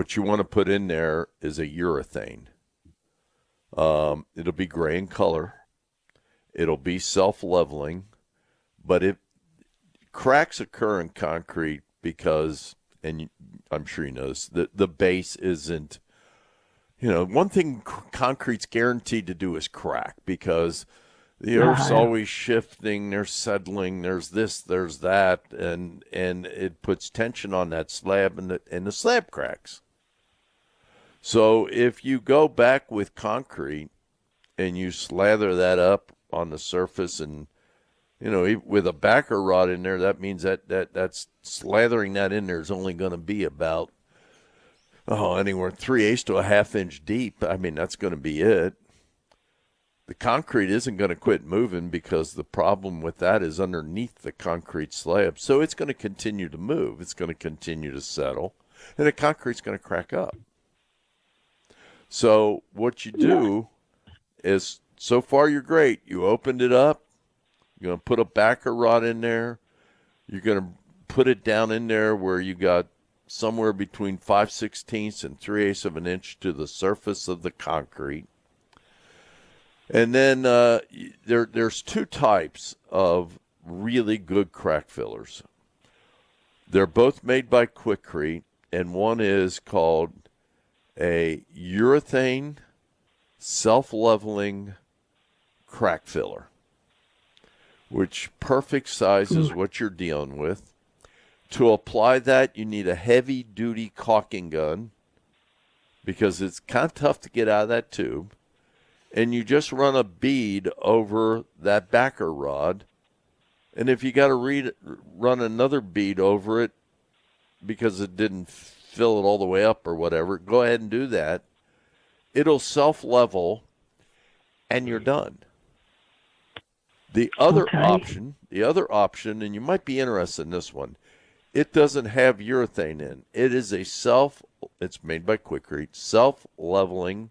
what you want to put in there is a urethane. It'll be gray in color. It'll be self-leveling, but cracks occur in concrete because, and I'm sure you know this, the base isn't, one thing concrete's guaranteed to do is crack because the earth's always shifting, there's settling, there's this, there's that, and it puts tension on that slab, and the slab cracks. So if you go back with concrete and you slather that up on the surface and, with a backer rod in there, that means that's slathering that in there is only going to be about, anywhere 3/8 to a ½ inch deep. I mean, that's going to be it. The concrete isn't going to quit moving because the problem with that is underneath the concrete slab. So it's going to continue to move. It's going to continue to settle, and the concrete's going to crack up. So what you do is, so far you're great. You opened it up. You're going to put a backer rod in there. You're going to put it down in there where you got somewhere between 5/16 and 3/8 of an inch to the surface of the concrete. And then there's two types of really good crack fillers. They're both made by Quikrete, and one is called a urethane self-leveling crack filler, which perfect sizes what you're dealing with. To apply that, you need a heavy-duty caulking gun because it's kind of tough to get out of that tube. And you just run a bead over that backer rod. And if you got to run another bead over it because it didn't fill it all the way up or whatever, go ahead and do that. It'll self-level, and you're done. The other option, and you might be interested in this one, it doesn't have urethane in. It is it's made by Quikrete, self-leveling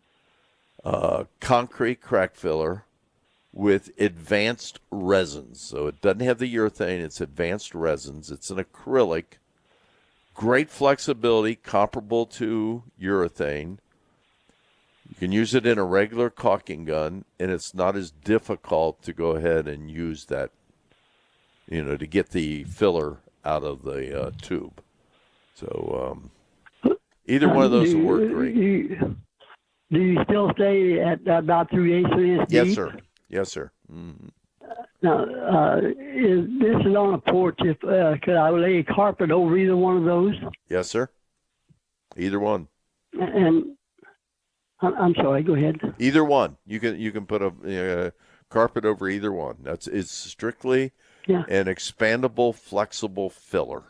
concrete crack filler with advanced resins. So it doesn't have the urethane, it's advanced resins. It's an acrylic, great flexibility, comparable to urethane. You can use it in a regular caulking gun, and it's not as difficult to go ahead and use that, to get the filler out of the tube. So either one of those will work great. Do you still stay at about 3/8 inch deep? Yes, sir. Yes, sir. Mm-hmm. Now, this is on a porch. Could I lay a carpet over either one of those? Yes, sir. Either one. And I'm sorry. Go ahead. Either one. You can put a carpet over either one. It's strictly an expandable, flexible filler.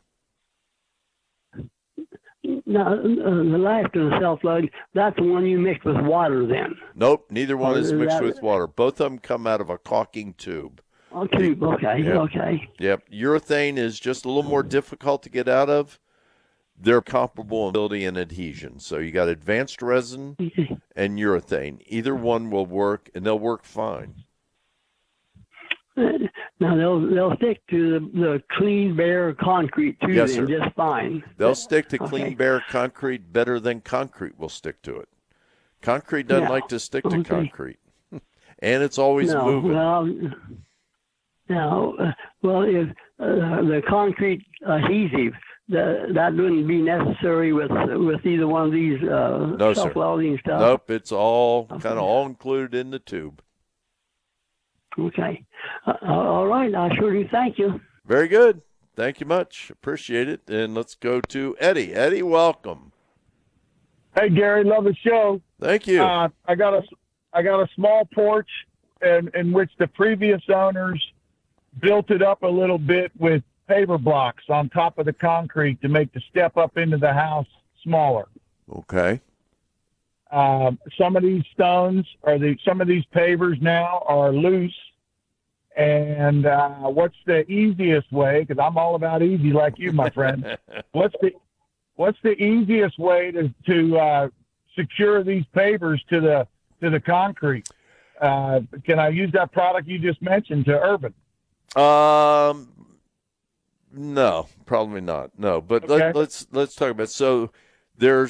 Now, the last of the self-load, that's the one you mix with water then? Nope, neither one is mixed with water. Both of them come out of a caulking tube. A tube, okay, yep. Okay. Yep, urethane is just a little more difficult to get out of. They're comparable in ability and adhesion. So you got advanced resin and urethane. Either one will work, and they'll work fine. Now they'll stick to the clean, bare concrete too, yes, then, sir. just fine. They'll stick to clean, bare concrete better than concrete will stick to it. Concrete doesn't like to stick to concrete, and it's always moving. Well, if the concrete adhesive, that wouldn't be necessary with either one of these no, self-welding stuff. Nope, it's all kind of all included in the tube. Okay. All right. I sure do. Thank you. Very good. Thank you much. Appreciate it. And let's go to Eddie. Eddie, welcome. Hey, Gary. Love the show. Thank you. I got a small porch in which the previous owners built it up a little bit with paver blocks on top of the concrete to make the step up into the house smaller. Okay. Some of these stones some of these pavers now are loose. And what's the easiest way? Because I'm all about easy, like you, my friend. What's the easiest way to secure these pavers to the concrete? Can I use that product you just mentioned to Urban? No, probably not. No, but okay. let's talk about. So